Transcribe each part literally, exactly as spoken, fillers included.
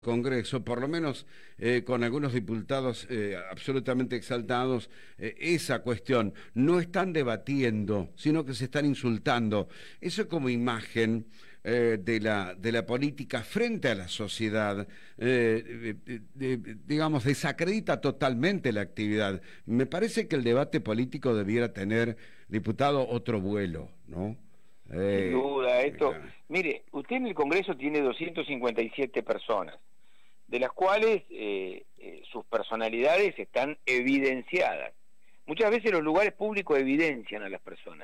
Congreso, por lo menos eh, con algunos diputados eh, absolutamente exaltados, eh, esa cuestión. No están debatiendo, sino que se están insultando. Eso como imagen eh, de la, de la política frente a la sociedad, eh, de, de, de, digamos, desacredita totalmente la actividad. Me parece que el debate político debiera tener, diputado, otro vuelo, ¿no? Sin Eh, duda, esto... claro. Mire, usted en el Congreso tiene doscientas cincuenta y siete personas, de las cuales eh, eh, sus personalidades están evidenciadas. Muchas veces los lugares públicos evidencian a las personas.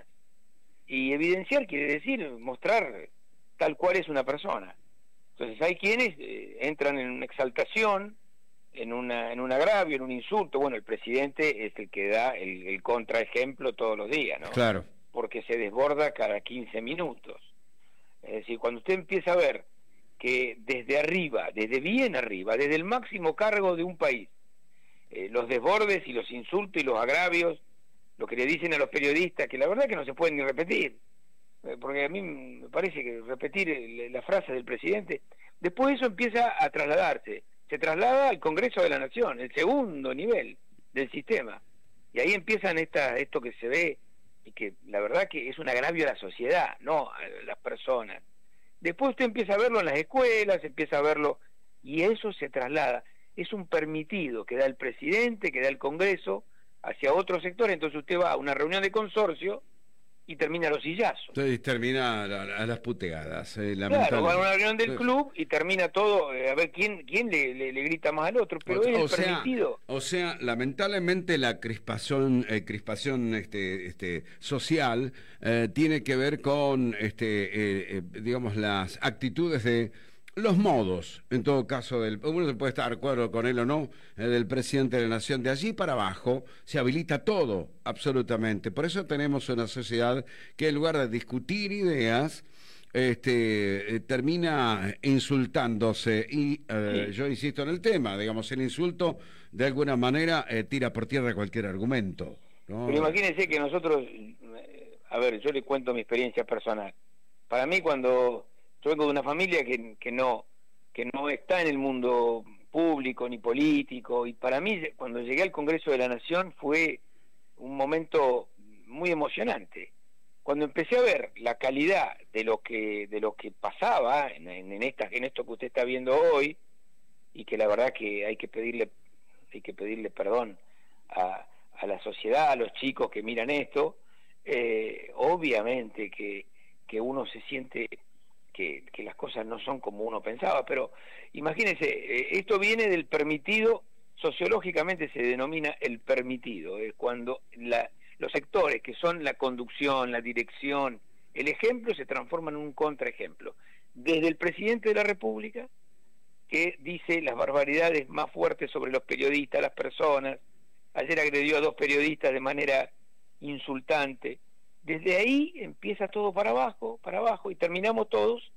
Y evidenciar quiere decir mostrar tal cual es una persona. Entonces hay quienes eh, entran en una exaltación, en, una, en un agravio, en un insulto. Bueno, el presidente es el que da el, el contraejemplo todos los días, ¿no? Claro. Porque se desborda cada quince minutos. Es decir, cuando usted empieza a ver que desde arriba, desde bien arriba, desde el máximo cargo de un país, eh, los desbordes y los insultos y los agravios, lo que le dicen a los periodistas, que la verdad que no se pueden ni repetir, eh, porque a mí me parece que repetir el, la frase del presidente, después eso empieza a trasladarse, se traslada al Congreso de la Nación, el segundo nivel del sistema, y ahí empiezan esta, esto que se ve, y que la verdad que es un agravio a la sociedad, no a las personas. Después usted empieza a verlo en las escuelas, empieza a verlo, y eso se traslada. Es un permitido que da el presidente, que da el Congreso, hacia otro sector. Entonces usted va a una reunión de consorcio y termina a los sillazos. Entonces termina a, a las puteadas, eh, Claro, va a una lamentablemente. reunión del club y termina todo, eh, a ver quién quién le, le, le grita más al otro, pero O, es el o sea, permitido. o sea, lamentablemente la crispación, eh, crispación este, este, social eh, tiene que ver con, este, eh, eh, digamos, las actitudes de los modos, en todo caso, del, uno se puede estar de acuerdo con él o no, eh, del presidente de la nación. De allí para abajo se habilita todo, absolutamente. Por eso tenemos una sociedad que en lugar de discutir ideas, este eh, termina insultándose y eh, Sí. yo insisto en el tema, digamos, el insulto de alguna manera eh, tira por tierra cualquier argumento, ¿no? Pero imagínense que nosotros, eh, a ver, yo le cuento mi experiencia personal. Para mí, cuando yo vengo de una familia que, que no que no está en el mundo público ni político, y para mí cuando llegué al Congreso de la Nación fue un momento muy emocionante. Cuando empecé a ver la calidad de lo que de lo que pasaba en, en, en, esta, en esto que usted está viendo hoy, y que la verdad que hay que pedirle hay que pedirle perdón a, a la sociedad, a los chicos que miran esto, eh, obviamente que, que uno se siente que, que las cosas no son como uno pensaba, pero imagínense, eh, esto viene del permitido, sociológicamente se denomina el permitido, es cuando la, los sectores que son la conducción, la dirección, el ejemplo se transforma en un contraejemplo, desde el presidente de la República, que dice las barbaridades más fuertes sobre los periodistas, las personas. Ayer agredió a dos periodistas de manera insultante. Desde ahí empieza todo para abajo, para abajo, y terminamos todos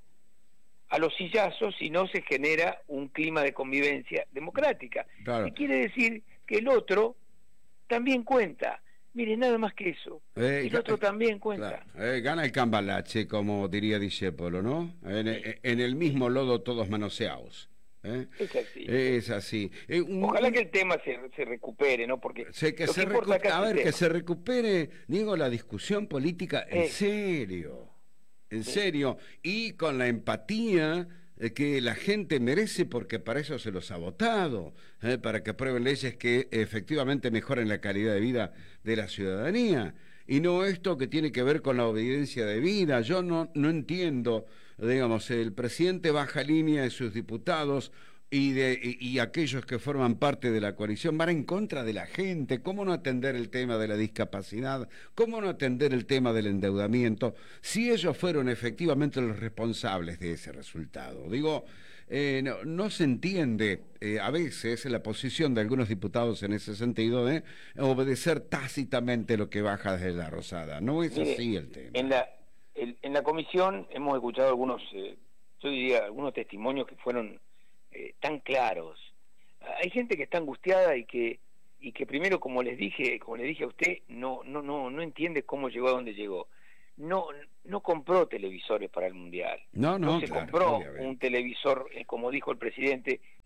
a los sillazos si no se genera un clima de convivencia democrática. Claro. Y quiere decir que el otro también cuenta. Mire, nada más que eso. Eh, el otro también cuenta. Claro, eh, gana el cambalache, como diría Discépolo, ¿no? En, Sí. en el mismo lodo todos manoseados. ¿Eh? Es así. Es así. Eh, un, Ojalá que el tema se, se recupere, ¿no? Porque sé que lo se que importa acá a es el ver, que tema. se recupere, digo, la discusión política en Eh, serio, en sí. serio, y con la empatía eh, que la gente merece, porque para eso se los ha votado, eh, para que aprueben leyes que efectivamente mejoren la calidad de vida de la ciudadanía, y no esto que tiene que ver con la obediencia debida. Yo no, no entiendo, digamos, el presidente baja línea de sus diputados y de y, y aquellos que forman parte de la coalición van en contra de la gente. ¿Cómo no atender el tema de la discapacidad? ¿Cómo no atender el tema del endeudamiento? Si ellos fueron efectivamente los responsables de ese resultado. Digo, eh, no, no se entiende eh, a veces la posición de algunos diputados en ese sentido de obedecer tácitamente lo que baja desde la Rosada. No es Mire, así el tema. En la, el, en la comisión hemos escuchado algunos, eh, yo diría, algunos testimonios que fueron eh, tan claros. Hay gente que está angustiada y que y que primero, como les dije, como le dije a usted, no no no no entiende cómo llegó a donde llegó. No no compró televisores para el mundial. No, no, se claro, compró obviamente. un televisor, eh, como dijo el presidente,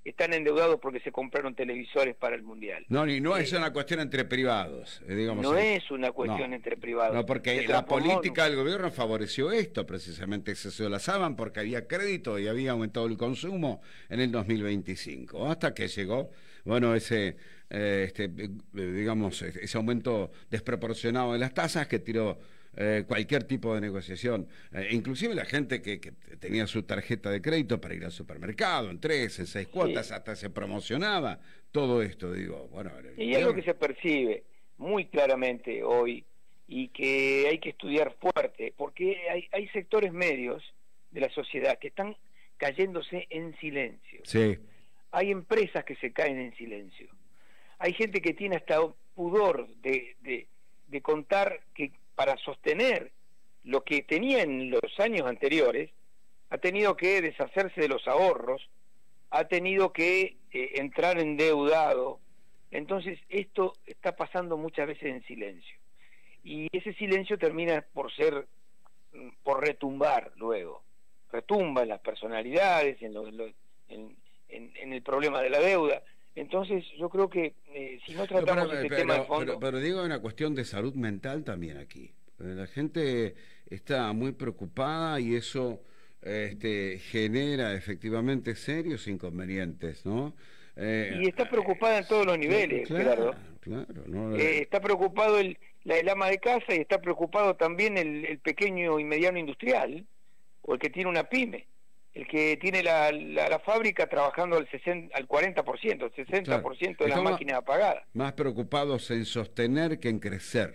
están endeudados porque se compraron televisores para el Mundial. No, ni no eh, es una cuestión entre privados, eh, digamos. No eh. es una cuestión no, entre privados. No, porque la política del gobierno favoreció esto, precisamente se solazaban porque había crédito y había aumentado el consumo en el dos mil veinticinco, hasta que llegó, bueno, ese, eh, este, digamos, ese aumento desproporcionado de las tasas que tiró Eh, cualquier tipo de negociación, eh, inclusive la gente que, que tenía su tarjeta de crédito para ir al supermercado en tres, en seis cuotas, sí, hasta se promocionaba todo esto, digo, bueno. Y es algo que se percibe muy claramente hoy y que hay que estudiar fuerte, porque hay, hay sectores medios de la sociedad que están cayéndose en silencio. Sí. Hay empresas que se caen en silencio. Hay gente que tiene hasta pudor de, de, de contar que para sostener lo que tenía en los años anteriores, ha tenido que deshacerse de los ahorros, ha tenido que eh, entrar endeudado. Entonces esto está pasando muchas veces en silencio. Y ese silencio termina por ser, por retumbar luego. Retumba en las personalidades, en, lo, en, lo, en, en, en el problema de la deuda. Entonces yo creo que eh, si no tratamos pero, este pero, tema de fondo... Pero, pero digo, hay una cuestión de salud mental también aquí. La gente está muy preocupada y eso este, genera efectivamente serios inconvenientes, ¿no? Eh, y está preocupada en todos los niveles, claro, Gerardo. Claro, no, eh, está preocupado el, la, el ama de casa y está preocupado también el, el pequeño y mediano industrial, o el que tiene una pyme. El que tiene la, la, la fábrica trabajando al, sesenta, al cuarenta por ciento, el sesenta por ciento claro, de las máquinas apagadas. Más preocupados en sostener que en crecer.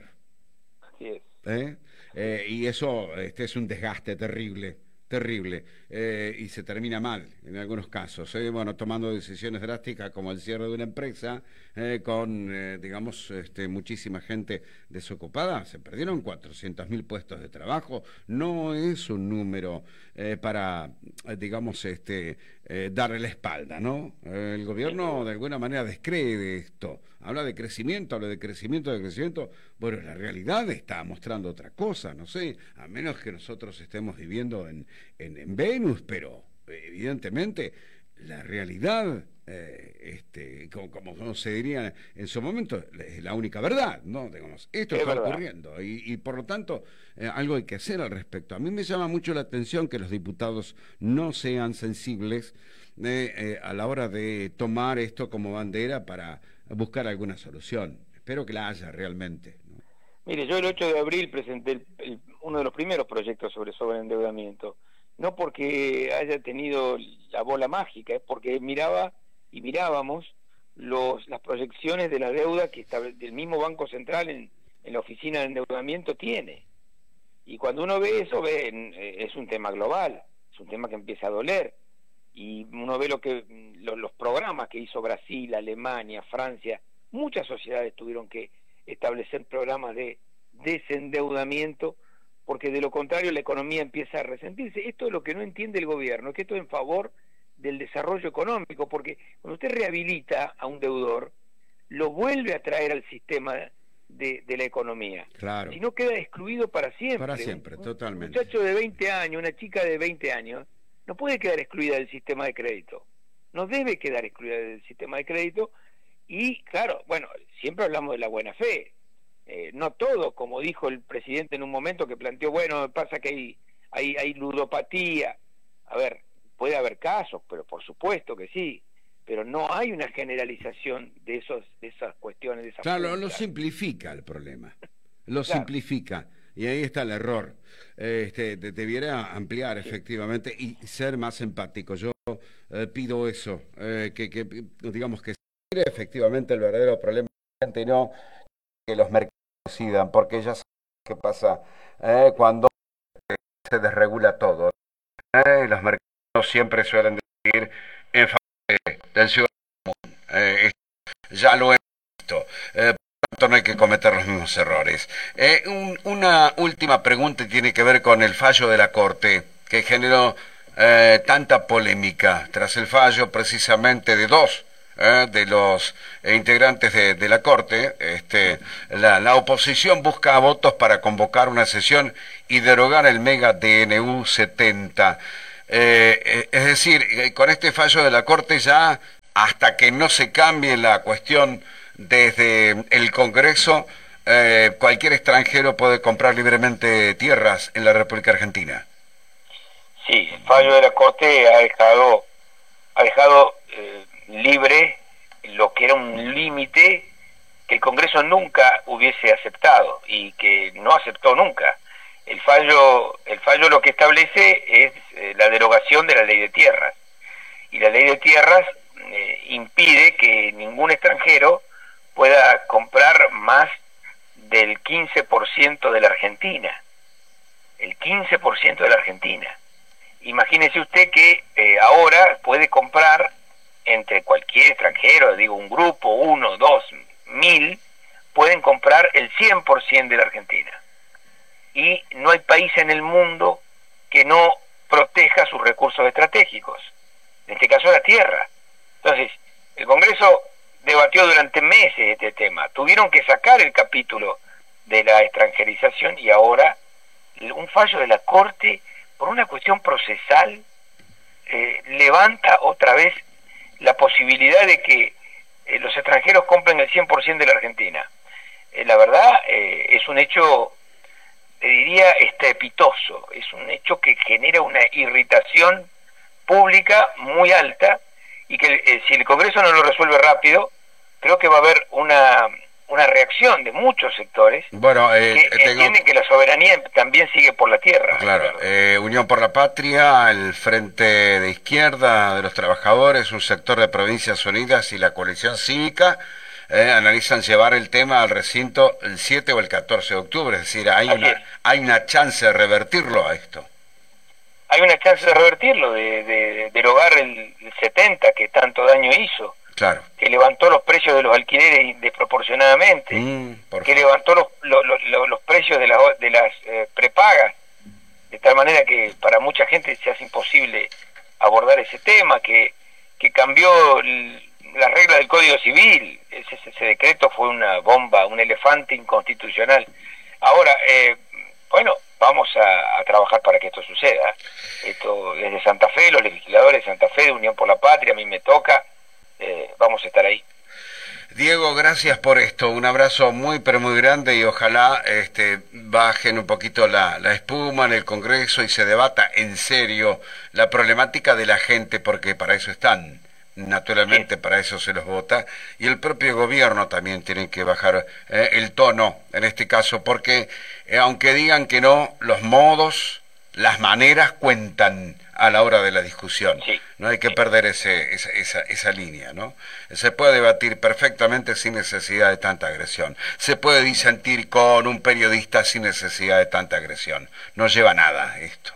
Así es. ¿Eh? Eh, y eso este es un desgaste terrible, terrible, eh, y se termina mal en algunos casos, ¿eh? Bueno, tomando decisiones drásticas como el cierre de una empresa, eh, con, eh, digamos, este, muchísima gente desocupada. Se perdieron cuatrocientos mil puestos de trabajo. No es un número eh, para, digamos, este, eh, darle la espalda, ¿no? Eh, el gobierno de alguna manera descree de esto. Habla de crecimiento, habla de crecimiento, de crecimiento. Bueno, la realidad está mostrando otra cosa, no sé, a menos que nosotros estemos viviendo en, en, en Venus, pero evidentemente la realidad, eh, este, como, como se diría en su momento, es la única verdad, ¿no? Digamos, esto es está verdad. ocurriendo y, y por lo tanto eh, algo hay que hacer al respecto. A mí me llama mucho la atención que los diputados no sean sensibles eh, eh, a la hora de tomar esto como bandera para buscar alguna solución. Espero que la haya realmente, ¿no? Mire, yo el ocho de abril presenté el, el, uno de los primeros proyectos sobre sobreendeudamiento, no porque haya tenido la bola mágica, es porque miraba y mirábamos los, las proyecciones de la deuda que estable, del mismo Banco Central en, en la oficina de endeudamiento tiene. Y cuando uno ve eso, ve eh, es un tema global, es un tema que empieza a doler. Y uno ve lo que lo, los programas que hizo Brasil, Alemania, Francia, muchas sociedades tuvieron que establecer programas de desendeudamiento, porque de lo contrario la economía empieza a resentirse. Esto es lo que no entiende el gobierno, que esto es en favor del desarrollo económico, porque cuando usted rehabilita a un deudor, lo vuelve a traer al sistema de, de la economía. Claro. Si no, queda excluido para siempre. Para siempre, un, totalmente. Un muchacho de veinte años, una chica de veinte años, no puede quedar excluida del sistema de crédito, no debe quedar excluida del sistema de crédito. Y claro, bueno, siempre hablamos de la buena fe, eh, no todo, como dijo el presidente en un momento que planteó, bueno, pasa que hay, hay, hay ludopatía. A ver, puede haber casos, pero por supuesto que sí, pero no hay una generalización de, esos, de esas cuestiones. De esas claro, puntas. Lo simplifica el problema, lo claro. simplifica. Y ahí está el error. Este, debiera ampliar efectivamente y ser más empático. Yo eh, pido eso, eh, que, que digamos que sea efectivamente el verdadero problema de la gente y no que los mercados decidan, porque ya saben qué pasa eh, cuando se desregula todo. Eh, los mercados siempre suelen decidir en favor de, del ciudadano común. Eh, ya lo he visto. Eh, no hay que cometer los mismos errores. Eh, un, una última pregunta tiene que ver con el fallo de la Corte que generó eh, tanta polémica tras el fallo precisamente de dos eh, de los eh, integrantes de, de la Corte. Este, la, la oposición busca votos para convocar una sesión y derogar el mega D N U setenta. Eh, eh, es decir, eh, con este fallo de la Corte ya hasta que no se cambie la cuestión desde el Congreso, eh, cualquier extranjero puede comprar libremente tierras en la República Argentina. Sí, el fallo de la Corte ha dejado, ha dejado eh, libre lo que era un límite que el Congreso nunca hubiese aceptado y que no aceptó nunca. El fallo, el fallo lo que establece es eh, la derogación de la ley de tierras. Y la ley de tierras eh, impide que ningún extranjero pueda comprar más del quince por ciento de la Argentina. El quince por ciento de la Argentina. Imagínese usted que eh, ahora puede comprar entre cualquier extranjero, digo un grupo, uno, dos, mil, pueden comprar el cien por ciento de la Argentina. Y no hay país en el mundo que no proteja sus recursos estratégicos, en este caso la tierra. Entonces, el Congreso debatió durante meses este tema, tuvieron que sacar el capítulo de la extranjerización y ahora un fallo de la Corte por una cuestión procesal eh, levanta otra vez la posibilidad de que eh, los extranjeros compren el cien por ciento de la Argentina. Eh, la verdad eh, es un hecho, te diría, estrepitoso, es un hecho que genera una irritación pública muy alta y que eh, si el Congreso no lo resuelve rápido, creo que va a haber una, una reacción de muchos sectores bueno, eh, que tengo... entienden que la soberanía también sigue por la tierra. Claro, eh, Unión por la Patria, el Frente de Izquierda de los Trabajadores, un sector de Provincias Unidas y la Coalición Cívica eh, analizan llevar el tema al recinto el siete o el catorce de octubre, es decir, hay Así una, es. hay una chance de revertirlo a esto. Hay una chance de revertirlo, de, de, de derogar el, el setenta que tanto daño hizo, Claro. que levantó los precios de los alquileres desproporcionadamente, Mm, por que favor. levantó los, los, los, los precios de, la, de las eh, prepagas, de tal manera que para mucha gente se hace imposible abordar ese tema, que, que cambió el, la regla del Código Civil, ese, ese decreto fue una bomba, un elefante inconstitucional. Ahora, eh, bueno, vamos a, a trabajar para que esto suceda. Esto desde Santa Fe, los legisladores de Santa Fe, de Unión por la Patria, a mí me toca, eh, vamos a estar ahí. Diego, gracias por esto, un abrazo muy pero muy grande y ojalá este, bajen un poquito la, la espuma en el Congreso y se debata en serio la problemática de la gente, porque para eso están, naturalmente Sí. para eso se los vota, y el propio gobierno también tiene que bajar eh, el tono en este caso, porque eh, aunque digan que no, los modos, las maneras cuentan a la hora de la discusión. Sí. No hay que perder ese, esa, esa, esa línea, ¿no? Se puede debatir perfectamente sin necesidad de tanta agresión. Se puede disentir con un periodista sin necesidad de tanta agresión. No lleva nada esto.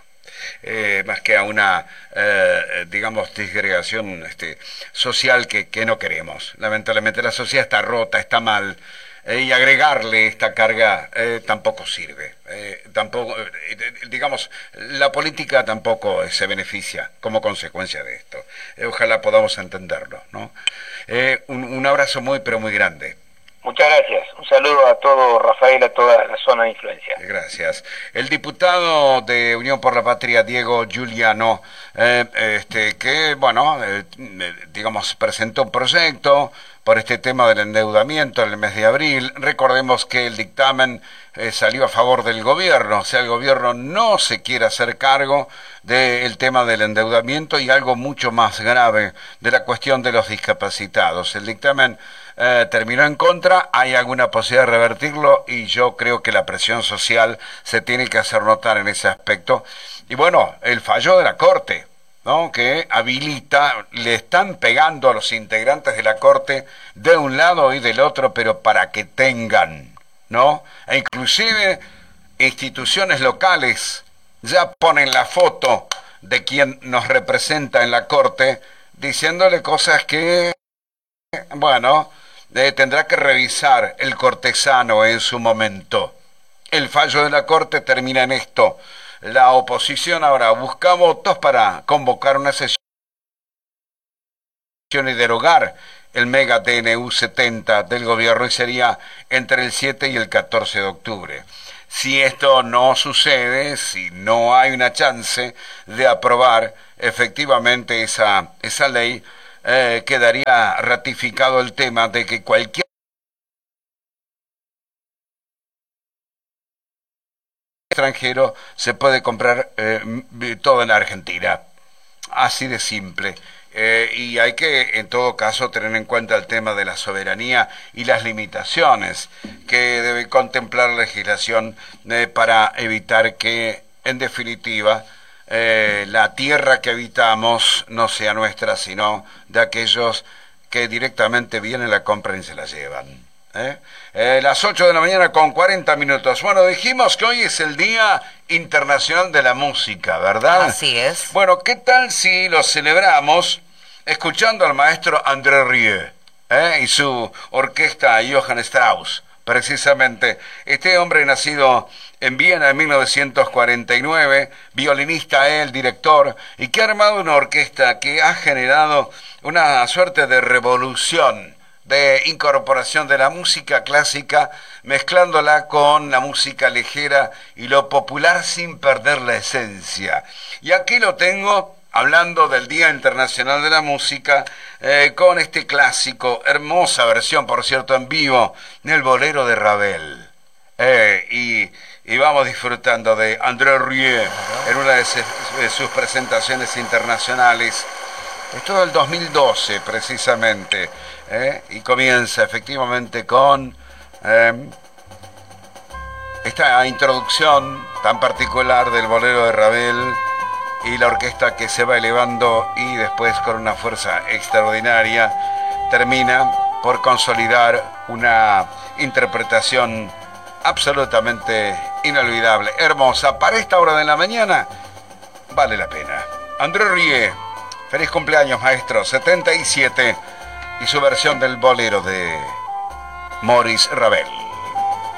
Eh, más que a una, eh, digamos, disgregación este, social que, que no queremos. Lamentablemente la sociedad está rota, está mal. Eh, y agregarle esta carga eh, tampoco sirve. Eh, tampoco, eh, digamos, la política tampoco se beneficia como consecuencia de esto. Eh, ojalá podamos entenderlo, ¿no? Eh, un, un abrazo muy, pero muy grande. Muchas gracias. Un saludo a todo Rafael, a toda la zona de influencia. Gracias. El diputado de Unión por la Patria, Diego Giuliano, eh, este, que, bueno, eh, digamos, presentó un proyecto por este tema del endeudamiento en el mes de abril. Recordemos que el dictamen eh, salió a favor del gobierno, o sea, el gobierno no se quiere hacer cargo del tema del endeudamiento y algo mucho más grave, de la cuestión de los discapacitados. El dictamen eh, terminó en contra, hay alguna posibilidad de revertirlo y yo creo que la presión social se tiene que hacer notar en ese aspecto. Y bueno, el fallo de la Corte, ¿no? Que habilita, le están pegando a los integrantes de la Corte de un lado y del otro, pero para que tengan, ¿no? E inclusive instituciones locales ya ponen la foto de quien nos representa en la Corte, diciéndole cosas que, bueno, eh, tendrá que revisar el cortesano en su momento. El fallo de la Corte termina en esto. La oposición ahora busca votos para convocar una sesión y derogar el mega T N U setenta del gobierno, y sería entre el siete y el catorce de octubre. Si esto no sucede, si no hay una chance de aprobar efectivamente esa, esa ley, eh, quedaría ratificado el tema de que cualquier extranjero se puede comprar eh, todo en Argentina. Así de simple. Eh, y hay que, en todo caso, tener en cuenta el tema de la soberanía y las limitaciones que debe contemplar la legislación eh, para evitar que, en definitiva, eh, la tierra que habitamos no sea nuestra, sino de aquellos que directamente vienen, la compran y se la llevan. ¿Eh? Eh, las ocho de la mañana con cuarenta minutos. Bueno, dijimos que hoy es el Día Internacional de la Música, ¿verdad? Así es. Bueno, ¿qué tal si lo celebramos escuchando al maestro André Rieu ¿eh? y su orquesta Johann Strauss? Precisamente, este hombre nacido en Viena en mil novecientos cuarenta y nueve, violinista él, director, y que ha armado una orquesta que ha generado una suerte de revolución de incorporación de la música clásica, mezclándola con la música ligera y lo popular sin perder la esencia. Y aquí lo tengo, hablando del Día Internacional de la Música, eh, con este clásico, hermosa versión, por cierto, en vivo, del Bolero de Ravel. Eh, y, y vamos disfrutando de André Rieu en una de, se, de sus presentaciones internacionales. Esto del dos mil doce, precisamente. ¿Eh? Y comienza efectivamente con eh, esta introducción tan particular del Bolero de Ravel y la orquesta que se va elevando y después con una fuerza extraordinaria termina por consolidar una interpretación absolutamente inolvidable, hermosa. Para esta hora de la mañana vale la pena. André Rieu, feliz cumpleaños, maestro, setenta y siete, y su versión del Bolero de Maurice Ravel.